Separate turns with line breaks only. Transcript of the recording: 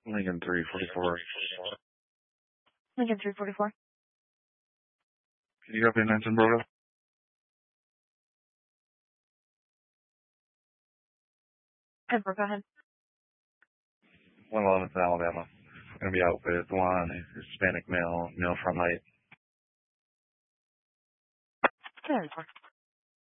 Lincoln 344.
Lincoln 344.
Can you copy 19 Bravo?
10 go ahead.
111th Alabama. Going to be out with one Hispanic male front light.
10